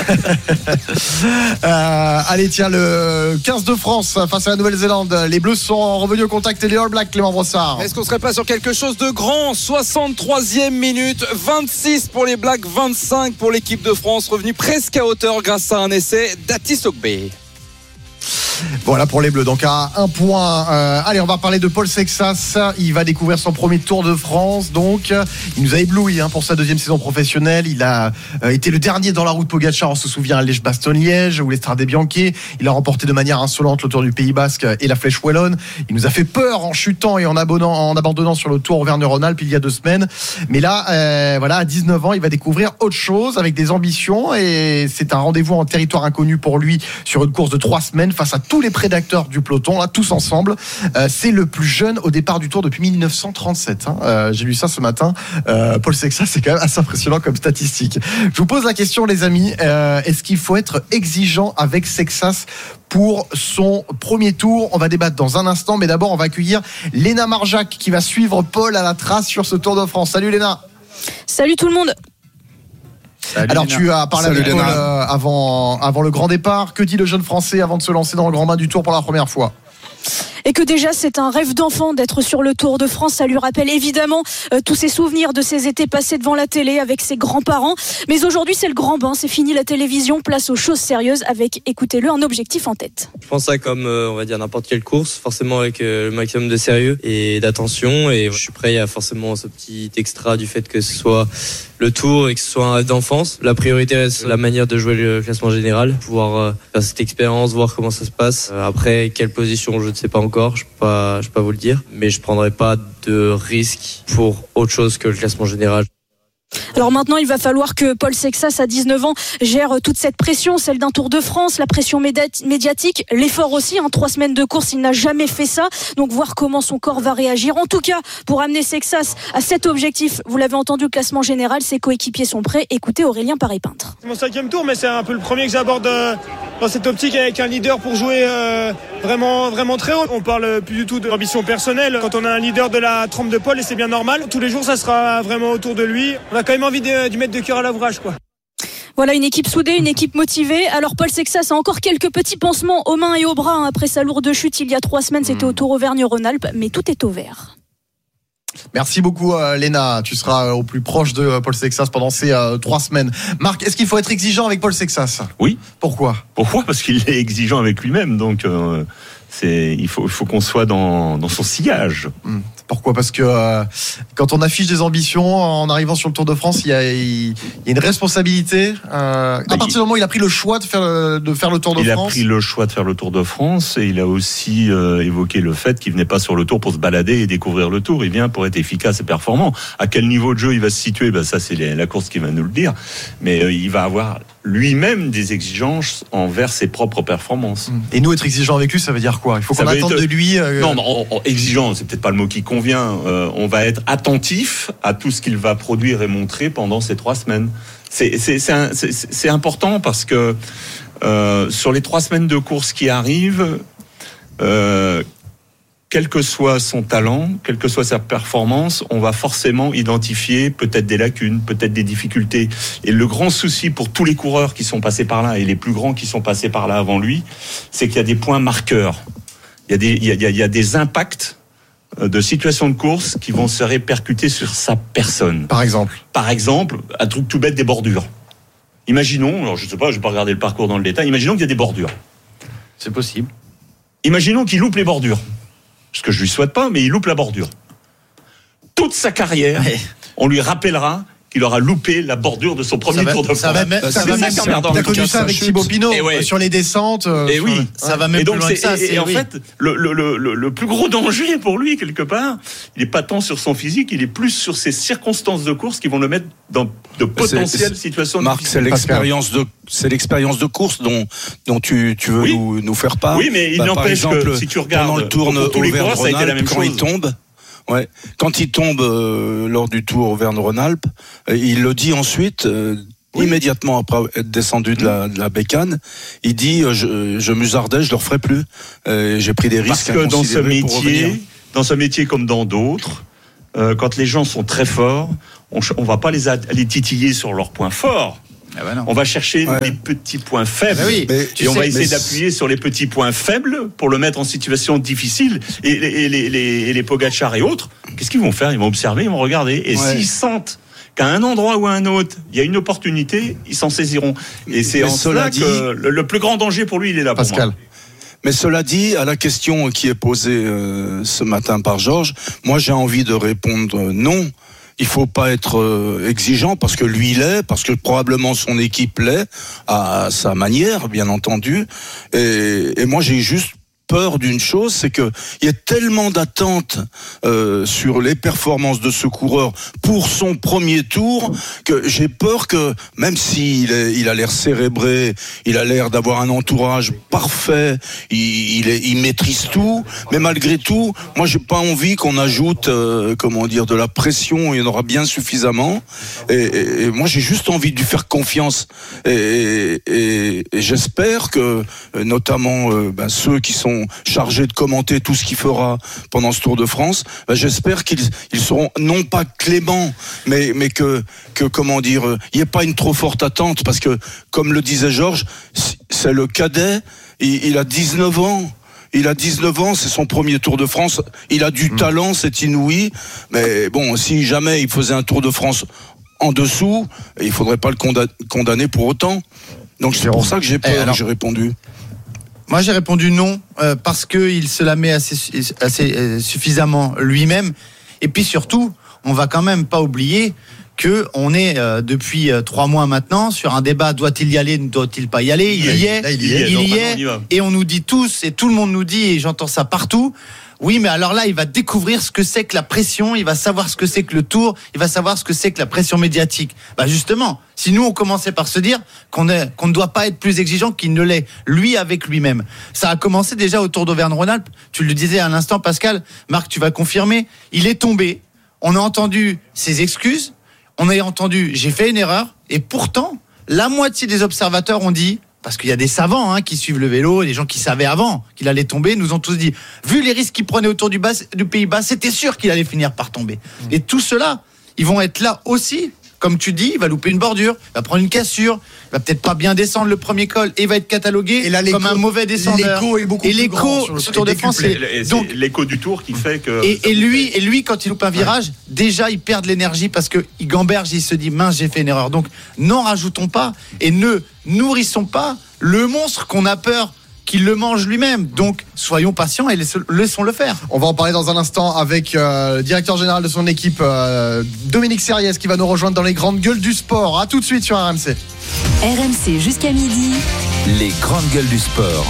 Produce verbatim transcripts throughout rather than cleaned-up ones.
euh, allez, tiens, le quinze de France face à la Nouvelle-Zélande. Les Bleus sont revenus au contact et les All Blacks, Clément Brossard. Est-ce qu'on serait pas sur quelque chose de grand? soixante-troisième minute, vingt-six pour les Blacks, vingt-cinq pour l'équipe de France, revenu presque à hauteur grâce à un essai d'Atis Ogbe. Voilà pour les Bleus, donc à un point. Euh, allez, on va parler de Paul Sexas. Il va découvrir son premier Tour de France. Donc, il nous a ébloui hein, pour sa deuxième saison professionnelle. Il a euh, été le dernier dans la route Pogacar. On se souvient à Liège-Bastogne-Liège ou l'Estrade Bianchi. Il a remporté de manière insolente le Tour du Pays Basque et la Flèche Wallonne. Il nous a fait peur en chutant et en, abonnant, en abandonnant sur le Tour Auvergne-Rhône-Alpes il y a deux semaines. Mais là, euh, voilà, à dix-neuf ans, il va découvrir autre chose avec des ambitions et c'est un rendez-vous en territoire inconnu pour lui sur une course de trois semaines face à tous les prédateurs du peloton, là, tous ensemble. Euh, c'est le plus jeune au départ du Tour depuis dix-neuf cent trente-sept. Hein. Euh, j'ai lu ça ce matin. Euh, Paul Sexas, c'est quand même assez impressionnant comme statistique. Je vous pose la question, les amis. Euh, est-ce qu'il faut être exigeant avec Sexas pour son premier tour? On va débattre dans un instant, mais d'abord, on va accueillir Léna Marjac qui va suivre Paul à la trace sur ce Tour de France. Salut Léna. Salut tout le monde. Salut, Alors Léna. Tu as parlé Salut, avec Paul euh, avant, avant le grand départ. Que dit le jeune Français avant de se lancer dans le grand bain du Tour pour la première fois? Et que déjà c'est un rêve d'enfant d'être sur le Tour de France. Ça lui rappelle évidemment euh, tous ses souvenirs de ses étés passés devant la télé avec ses grands-parents. Mais aujourd'hui c'est le grand bain, c'est fini la télévision, place aux choses sérieuses avec, écoutez-le, un objectif en tête. Je pense ça comme euh, on va dire n'importe quelle course, forcément avec euh, le maximum de sérieux et d'attention. Et je suis prêt, il y a forcément ce petit extra du fait que ce soit le Tour et que ce soit un rêve d'enfance. La priorité reste la manière de jouer le classement général, pouvoir euh, faire cette expérience, voir comment ça se passe. Euh, après, quelle position, je ne sais pas encore. Je peux pas, je peux pas vous le dire, mais je prendrai pas de risque pour autre chose que le classement général. Alors maintenant, il va falloir que Paul Sexas, à dix-neuf ans, gère toute cette pression, celle d'un Tour de France, la pression médiatique, l'effort aussi, hein, trois semaines de course, il n'a jamais fait ça, donc voir comment son corps va réagir. En tout cas, pour amener Sexas à cet objectif, vous l'avez entendu, le classement général, ses coéquipiers sont prêts. Écoutez Aurélien Paré-Peintre. C'est mon cinquième tour, mais c'est un peu le premier que j'aborde euh, dans cette optique avec un leader pour jouer euh, vraiment, vraiment très haut. On parle plus du tout d'ambition personnelle quand on a un leader de la trempe de Paul, et c'est bien normal. Tous les jours, ça sera vraiment autour de lui. On a quand même envie de, de mettre de cœur à l'ouvrage, quoi. Voilà, une équipe soudée, une équipe motivée. Alors Paul Sexas a encore quelques petits pansements aux mains et aux bras hein, après sa lourde chute il y a trois semaines. C'était au Tour Auvergne-Rhône-Alpes, mais tout est au vert. Merci beaucoup euh, Léna, tu seras euh, au plus proche de euh, Paul Sexas pendant ces euh, trois semaines. Marc, est-ce qu'il faut être exigeant avec Paul Sexas? Oui. Pourquoi? Pourquoi? Parce qu'il est exigeant avec lui-même, donc euh, c'est, il faut, il faut qu'on soit dans, dans son sillage. Mmh. Pourquoi? Parce que euh, quand on affiche des ambitions en arrivant sur le Tour de France, il y a, il y a une responsabilité. Euh, à partir du moment où il a pris le choix de faire le, de faire le Tour de il France. Il a pris le choix de faire le Tour de France et il a aussi euh, évoqué le fait qu'il venait pas sur le Tour pour se balader et découvrir le Tour. Il vient pour être efficace et performant. À quel niveau de jeu il va se situer? Ben ça c'est la course qui va nous le dire. Mais euh, il va avoir lui-même des exigences envers ses propres performances. Et nous, être exigeant avec lui, ça veut dire quoi? Il faut qu'on attende être... de lui. Euh... Non, non, exigeant, c'est peut-être pas le mot qui convient. Euh, on va être attentif à tout ce qu'il va produire et montrer pendant ces trois semaines. C'est, c'est, c'est, un, c'est, c'est important parce que euh, sur les trois semaines de course qui arrivent, euh, quel que soit son talent, quelle que soit sa performance, on va forcément identifier peut-être des lacunes, peut-être des difficultés. Et le grand souci pour tous les coureurs qui sont passés par là et les plus grands qui sont passés par là avant lui, c'est qu'il y a des points marqueurs. Il y a des, il y a, il y a des impacts de situations de course qui vont se répercuter sur sa personne. Par exemple Par exemple, un truc tout bête, des bordures. Imaginons, alors je sais pas, je vais pas regarder le parcours dans le détail, imaginons qu'il y a des bordures. C'est possible. Imaginons qu'il loupe les bordures. Ce que je lui souhaite pas, mais il loupe la bordure. Toute sa carrière, ouais. On lui rappellera qu'il aura loupé la bordure de son premier va, Tour de France. Ça va, ça ça va même plus loin. T'as connu ça avec Thibaut Pinot ouais. sur les descentes. Euh, et oui, le... ça va même et donc plus loin que ça. Et, et en oui. fait, le, le, le, le plus gros danger pour lui, quelque part, il n'est pas tant sur son physique, il est plus sur ses circonstances de course qui vont le mettre dans de potentielles c'est, situations. Marc, c'est l'expérience de, c'est l'expérience de course dont, dont tu, tu veux oui. nous, nous faire part. Oui, mais il bah, n'empêche exemple, que si tu regardes, pendant le tour tous les coureurs, ça a été la même quand chose. Il tombe. Ouais. Quand il tombe euh, lors du Tour Auvergne-Rhône-Alpes, euh, il le dit ensuite, euh, oui. immédiatement après être descendu de la, de la bécane, il dit euh, je, je musardais, je le referai plus. Euh, j'ai pris des risques. Parce que dans ce métier, dans ce métier comme dans d'autres, euh, quand les gens sont très forts, on, on va pas les, les titiller sur leurs points forts. Ah bah non. On va chercher Ouais. les petits points faibles. Ah oui, mais et tu on sais, va essayer mais d'appuyer sur les petits points faibles pour le mettre en situation difficile. Et les, et les, les, et les Pogacar et autres, qu'est-ce qu'ils vont faire? Ils vont observer, ils vont regarder. Et Ouais. s'ils sentent qu'à un endroit ou à un autre, il y a une opportunité, ils s'en saisiront. Et c'est Mais en cela cela dit- que le, le plus grand danger pour lui, il est là pour Pascal. moi. Mais cela dit, à la question qui est posée euh, ce matin par Georges, moi j'ai envie de répondre euh, non. Il faut pas être euh, exigeant parce que lui l'est, parce que probablement son équipe l'est, à, à sa manière, bien entendu. Et, et moi j'ai juste peur d'une chose, c'est que il y a tellement d'attentes euh, sur les performances de ce coureur pour son premier tour que j'ai peur que même s'il est, il a l'air cérébré, il a l'air d'avoir un entourage parfait, il, il, est, il maîtrise tout, mais malgré tout, moi j'ai pas envie qu'on ajoute euh, comment dire de la pression. Il y en aura bien suffisamment. Et, et, et moi j'ai juste envie de lui faire confiance. Et, et, et j'espère que notamment euh, ben, ceux qui sont chargés de commenter tout ce qu'il fera pendant ce Tour de France, ben, j'espère qu'ils ils seront non pas cléments, mais mais que que comment dire, il n'y ait pas une trop forte attente, parce que comme le disait Georges, c'est le cadet, il, il a dix-neuf ans. Il a dix-neuf ans, c'est son premier Tour de France. Il a du mmh. talent, c'est inouï. Mais bon, si jamais il faisait un Tour de France en dessous, il faudrait pas le condamner pour autant. Donc c'est pour ça que j'ai peur, eh alors, j'ai répondu. Moi j'ai répondu non, euh, parce qu'il se la met assez, assez euh, suffisamment lui-même. Et puis surtout, on va quand même pas oublier que on est euh, depuis euh, trois mois maintenant sur un débat, doit-il y aller, ne doit-il pas y aller? Il y est, là, il y est, il donc, y est, on y va. Et on nous dit tous, et tout le monde nous dit, et j'entends ça partout, oui, mais alors là, il va découvrir ce que c'est que la pression, il va savoir ce que c'est que le Tour, il va savoir ce que c'est que la pression médiatique. Bah justement, si nous on commençait par se dire qu'on est, qu'on ne doit pas être plus exigeant qu'il ne l'est, lui avec lui-même. Ça a commencé déjà au Tour d'Auvergne-Rhône-Alpes, tu le disais à l'instant Pascal, Marc tu vas confirmer, il est tombé, on a entendu ses excuses, on a entendu j'ai fait une erreur, et pourtant, la moitié des observateurs ont dit, parce qu'il y a des savants hein, qui suivent le vélo, des gens qui savaient avant qu'il allait tomber, nous ont tous dit, vu les risques qu'il prenait autour du, bas, du Pays-Bas, c'était sûr qu'il allait finir par tomber. Mmh. Et tout cela, ils vont être là aussi. Comme tu dis, il va louper une bordure, il va prendre une cassure, il va peut-être pas bien descendre le premier col et il va être catalogué et là, comme un mauvais descendeur. L'écho est beaucoup et plus grand l'écho sur le Tour de France, c'est, c'est donc l'écho du Tour qui fait que. Et, et lui, et lui, quand il loupe un virage, ouais. déjà il perd de l'énergie parce que il gamberge, il se dit mince, j'ai fait une erreur. Donc n'en rajoutons pas et ne nourrissons pas le monstre qu'on a peur qu'il le mange lui-même. Donc, soyons patients et laissons-le faire. On va en parler dans un instant avec euh, le directeur général de son équipe, euh, Dominique Serriès, qui va nous rejoindre dans les grandes gueules du sport. À tout de suite sur R M C. R M C jusqu'à midi. Les grandes gueules du sport.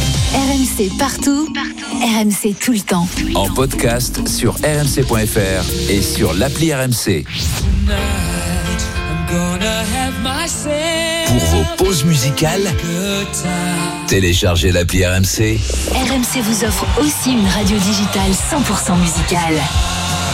R M C partout, partout. R M C tout le temps. En podcast sur r m c point f r et sur l'appli R M C. Pour vos pauses musicales, téléchargez l'appli R M C. R M C vous offre aussi une radio digitale cent pour cent musicale.